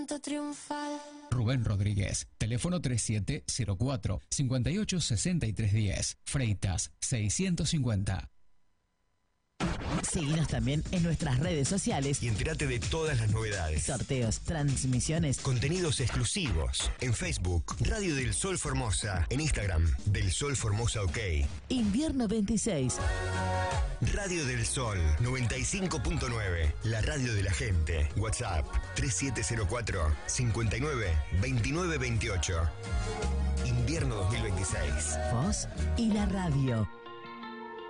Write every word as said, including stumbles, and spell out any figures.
canto triunfal. Rubén Rodríguez, teléfono treinta y siete cero cuatro, cincuenta y ocho sesenta y tres diez, Freitas seiscientos cincuenta. Seguinos también en nuestras redes sociales y entérate de todas las novedades, sorteos, transmisiones, contenidos exclusivos. En Facebook, Radio del Sol Formosa. En Instagram, Del Sol Formosa OK. Invierno veintiséis. Radio del Sol noventa y cinco punto nueve. La radio de la gente. WhatsApp tres siete cero cuatro, cincuenta y nueve, veintinueve veintiocho. Invierno dos mil veintiséis. Vos y la radio.